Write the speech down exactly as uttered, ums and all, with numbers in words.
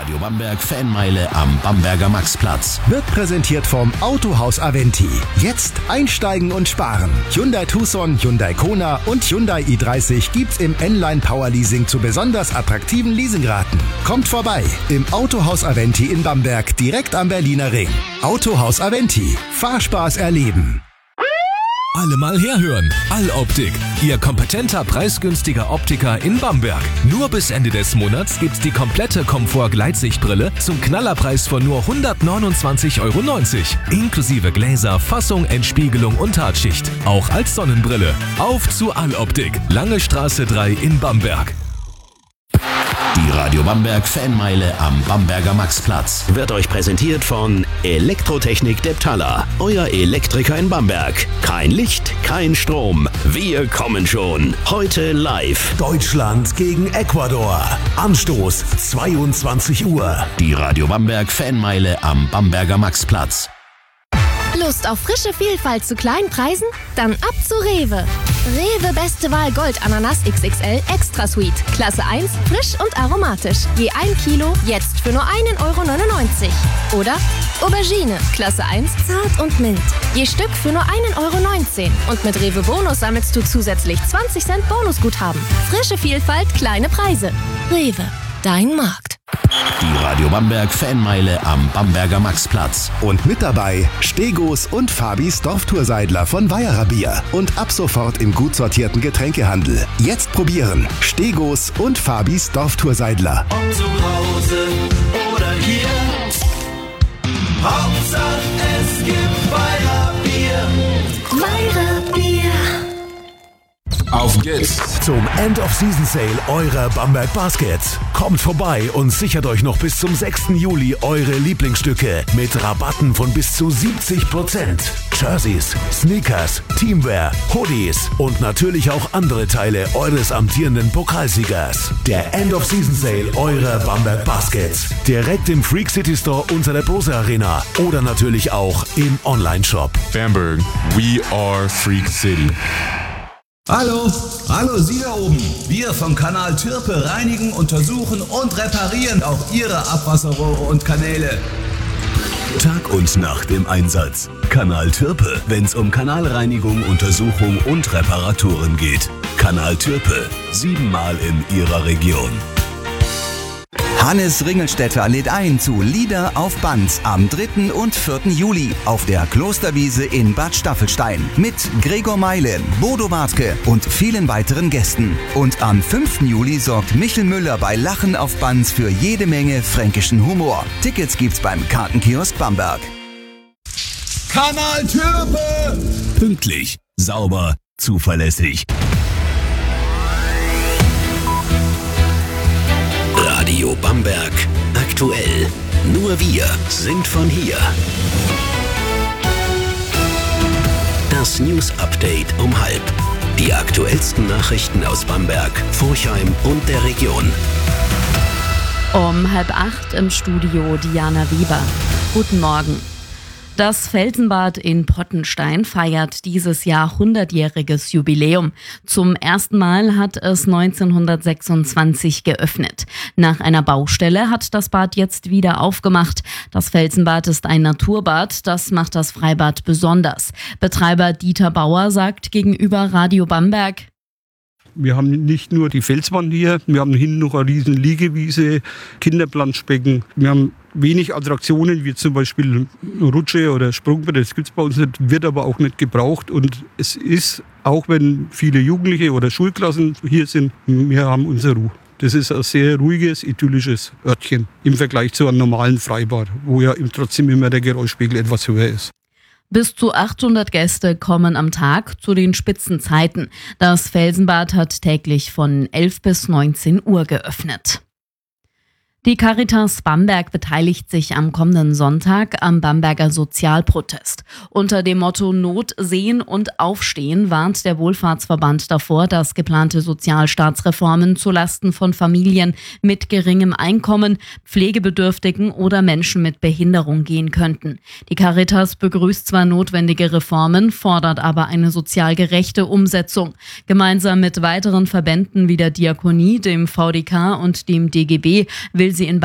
Radio Bamberg Fanmeile am Bamberger Maxplatz. Wird präsentiert vom Autohaus Aventi. Jetzt einsteigen und sparen. Hyundai Tucson, Hyundai Kona und Hyundai i dreißig gibt's im N-Line Power Leasing zu besonders attraktiven Leasingraten. Kommt vorbei im Autohaus Aventi in Bamberg, direkt am Berliner Ring. Autohaus Aventi. Fahrspaß erleben. Alle mal herhören. Alloptik, Ihr kompetenter, preisgünstiger Optiker in Bamberg. Nur bis Ende des Monats gibt's die komplette Komfort-Gleitsichtbrille zum Knallerpreis von nur hundertneunundzwanzig Euro neunzig. Inklusive Gläser, Fassung, Entspiegelung und Tatschicht. Auch als Sonnenbrille. Auf zu Alloptik. Lange Straße drei in Bamberg. Die Radio Bamberg Fanmeile am Bamberger Maxplatz wird euch präsentiert von Elektrotechnik Deptalla, euer Elektriker in Bamberg. Kein Licht, kein Strom. Wir kommen schon. Heute live. Deutschland gegen Ecuador. Anstoß zweiundzwanzig Uhr. Die Radio Bamberg Fanmeile am Bamberger Maxplatz. Lust auf frische Vielfalt zu kleinen Preisen? Dann ab zu Rewe. Rewe Beste Wahl Gold Ananas X X L Extra Sweet. Klasse eins, frisch und aromatisch. Je ein Kilo, jetzt für nur einen Euro neunundneunzig. Oder Aubergine, Klasse eins, zart und mild. Je Stück für nur einen Euro neunzehn. Und mit Rewe Bonus sammelst du zusätzlich zwanzig Cent Bonusguthaben. Frische Vielfalt, kleine Preise. Rewe, dein Markt. Die Radio Bamberg Fanmeile am Bamberger Maxplatz. Und mit dabei Stegos und Fabis Dorftourseidler von Weierer Bier. Und ab sofort im gut sortierten Getränkehandel. Jetzt probieren. Stegos und Fabis Dorftourseidler. Ob zu Hause oder hier. Hauptsache es gibt Weierer Bier. Weierer Bier. Auf geht's! Zum End-of-Season-Sale eurer Bamberg Baskets. Kommt vorbei und sichert euch noch bis zum sechsten Juli eure Lieblingsstücke mit Rabatten von bis zu siebzig Prozent. Jerseys, Sneakers, Teamwear, Hoodies und natürlich auch andere Teile eures amtierenden Pokalsiegers. Der End-of-Season-Sale eurer Bamberg Baskets. Direkt im Freak City Store unserer Brose Arena oder natürlich auch im Online-Shop. Bamberg, we are Freak City. Hallo, hallo Sie da oben. Wir vom Kanal Türpe reinigen, untersuchen und reparieren auch Ihre Abwasserrohre und Kanäle. Tag und Nacht im Einsatz. Kanal Türpe, wenn's um Kanalreinigung, Untersuchung und Reparaturen geht. Kanal Türpe, siebenmal in Ihrer Region. Hannes Ringelstetter lädt ein zu Lieder auf Band am dritten und vierten Juli auf der Klosterwiese in Bad Staffelstein mit Gregor Meilen, Bodo Wartke und vielen weiteren Gästen. Und am fünften Juli sorgt Michel Müller bei Lachen auf Band für jede Menge fränkischen Humor. Tickets gibt's beim Kartenkiosk Bamberg. Kanal Türpe! Pünktlich, sauber, zuverlässig. Radio Bamberg. Aktuell. Nur wir sind von hier. Das News Update um halb. Die aktuellsten Nachrichten aus Bamberg, Forchheim und der Region. Um halb acht im Studio Diana Weber. Guten Morgen. Das Felsenbad in Pottenstein feiert dieses Jahr hundertjähriges Jubiläum. Zum ersten Mal hat es neunzehnhundertsechsundzwanzig geöffnet. Nach einer Baustelle hat das Bad jetzt wieder aufgemacht. Das Felsenbad ist ein Naturbad, das macht das Freibad besonders. Betreiber Dieter Bauer sagt gegenüber Radio Bamberg: Wir haben nicht nur die Felswand hier, wir haben hinten noch eine riesen Liegewiese, Kinderplanschbecken. Wir haben wenig Attraktionen, wie zum Beispiel Rutsche oder Sprungbrett, das gibt es bei uns nicht, wird aber auch nicht gebraucht. Und es ist, auch wenn viele Jugendliche oder Schulklassen hier sind, wir haben unsere Ruhe. Das ist ein sehr ruhiges, idyllisches Örtchen im Vergleich zu einem normalen Freibad, wo ja trotzdem immer der Geräuschpegel etwas höher ist. Bis zu achthundert Gäste kommen am Tag zu den Spitzenzeiten. Das Felsenbad hat täglich von elf bis neunzehn Uhr geöffnet. Die Caritas Bamberg beteiligt sich am kommenden Sonntag am Bamberger Sozialprotest. Unter dem Motto Not sehen und aufstehen warnt der Wohlfahrtsverband davor, dass geplante Sozialstaatsreformen zulasten von Familien mit geringem Einkommen, Pflegebedürftigen oder Menschen mit Behinderung gehen könnten. Die Caritas begrüßt zwar notwendige Reformen, fordert aber eine sozial gerechte Umsetzung. Gemeinsam mit weiteren Verbänden wie der Diakonie, dem V D K und dem D G B will sie in